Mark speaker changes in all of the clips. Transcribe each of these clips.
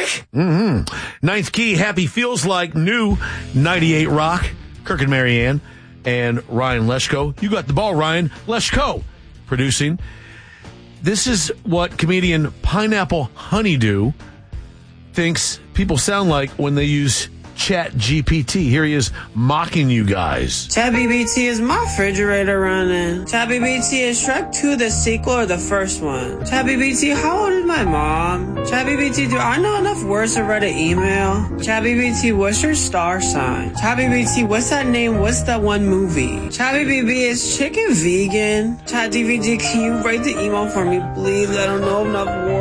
Speaker 1: music. Ninth Key, Happy Feels Like, new 98 Rock. Kirk and Marianne and Ryan Leshko. You got the ball, Ryan Leshko, producing. This is what comedian Pineapple Honeydew thinks people sound like when they use Chat GPT. Here he is mocking you guys.
Speaker 2: Chat GPT is my refrigerator running. Chat GPT is Shrek 2, the sequel, or the first one. Chat GPT, how old is my mom? Chat GPT, do I know enough words to write an email? Chat GPT, what's your star sign? Chat GPT, what's that name? What's that one movie? Chat GPT, is chicken vegan? Chat GPT, can you write the email for me, please? I don't know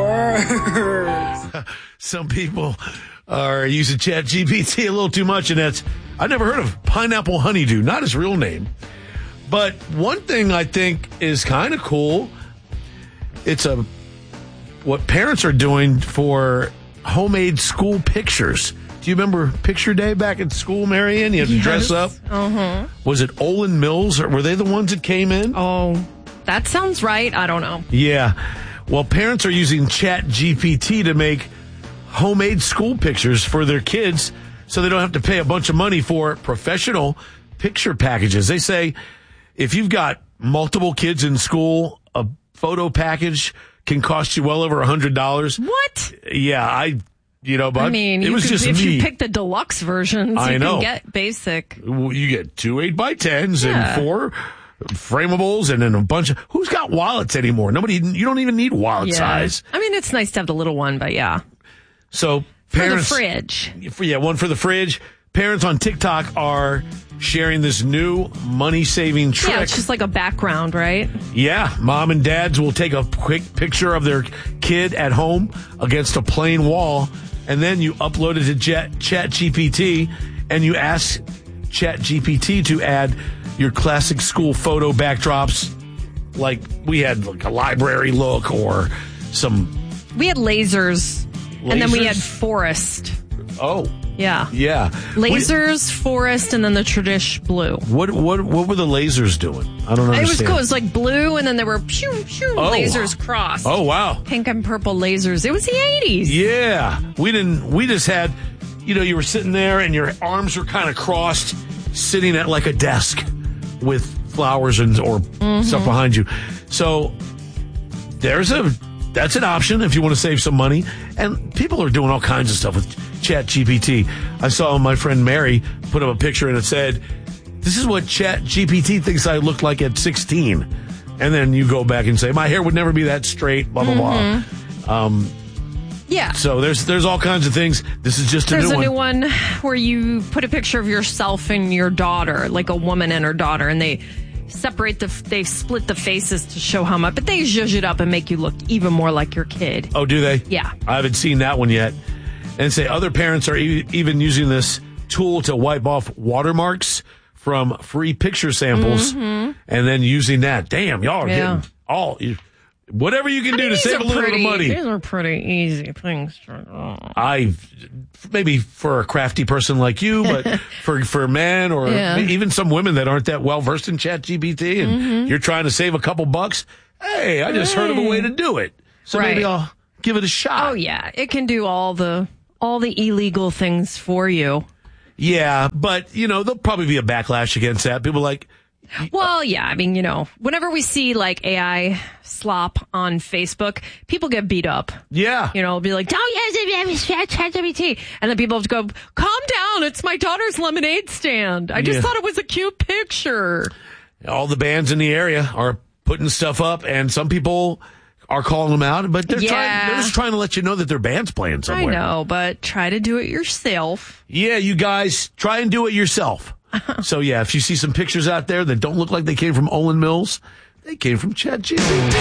Speaker 2: enough words.
Speaker 1: Some people are using Chat GPT a little too much, and I've never heard of Pineapple Honeydew, not his real name. But one thing I think is kind of cool, it's what parents are doing for homemade school pictures. Do you remember Picture Day back at school, Marianne? You had to dress up?
Speaker 3: Uh-huh.
Speaker 1: Was it Olin Mills, or were they the ones that came in?
Speaker 3: Oh, that sounds right. I don't know.
Speaker 1: Yeah. Well, parents are using Chat GPT to make homemade school pictures for their kids so they don't have to pay a bunch of money for professional picture packages. They say if you've got multiple kids in school, a photo package can cost you well over $100.
Speaker 3: What?
Speaker 1: Yeah, but
Speaker 3: I mean,
Speaker 1: it was just
Speaker 3: if
Speaker 1: me.
Speaker 3: you pick the deluxe versions, you can get basic.
Speaker 1: You get 2 8x10s and 4 framables and then a bunch of... Who's got wallets anymore? You don't even need wallet size.
Speaker 3: I mean, it's nice to have the little one, but yeah.
Speaker 1: So parents...
Speaker 3: For the fridge.
Speaker 1: One for the fridge. Parents on TikTok are sharing this new money-saving trick.
Speaker 3: Yeah, it's just like a background, right?
Speaker 1: Yeah. Mom and dads will take a quick picture of their kid at home against a plain wall, and then you upload it to Chat GPT, and you ask Chat GPT to add your classic school photo backdrops, like we had like a library look or some...
Speaker 3: We had lasers? And then we had forest.
Speaker 1: Oh.
Speaker 3: Yeah.
Speaker 1: Yeah.
Speaker 3: Lasers, forest, and then the tradish blue.
Speaker 1: What were the lasers doing? I don't understand.
Speaker 3: It was cool. It was like blue, and then there were lasers crossed.
Speaker 1: Oh, wow.
Speaker 3: Pink and purple lasers. It was the 80s.
Speaker 1: Yeah. We just had, you were sitting there and your arms were kind of crossed, sitting at like a desk with flowers or stuff behind you. So that's an option if you want to save some money. And people are doing all kinds of stuff with Chat GPT. I saw my friend Mary put up a picture and it said, this is what Chat GPT thinks I look like at 16. And then you go back and say, my hair would never be that straight, blah, blah, blah.
Speaker 3: Yeah.
Speaker 1: So there's all kinds of things. This is just a new one.
Speaker 3: There's a new one where you put a picture of yourself and your daughter, like a woman and her daughter, and they split the faces to show how much, but they zhuzh it up and make you look even more like your kid.
Speaker 1: Oh, do they?
Speaker 3: Yeah.
Speaker 1: I haven't seen that one yet. And say other parents are even using this tool to wipe off watermarks from free picture samples and then using that. Damn, y'all are getting whatever you can do to save a little bit of money.
Speaker 3: These are pretty easy things to
Speaker 1: maybe for a crafty person like you, but for men or even some women that aren't that well versed in Chat GPT and you're trying to save a couple bucks. Hey, I just heard of a way to do it. So maybe I'll give it a shot.
Speaker 3: Oh yeah. It can do all the illegal things for you.
Speaker 1: Yeah, but there'll probably be a backlash against that. People like,
Speaker 3: well, yeah, I mean, whenever we see like AI slop on Facebook, people get beat up.
Speaker 1: Yeah.
Speaker 3: It'll be like, don't use ChatGPT. And then people have to go, calm down. It's my daughter's lemonade stand. I just thought it was a cute picture.
Speaker 1: All the bands in the area are putting stuff up, and some people are calling them out, but they're just trying to let you know that their band's playing somewhere.
Speaker 3: I know, but try to do it yourself.
Speaker 1: Yeah, you guys, try and do it yourself. So, yeah, if you see some pictures out there that don't look like they came from Olin Mills, they came from ChatGPT.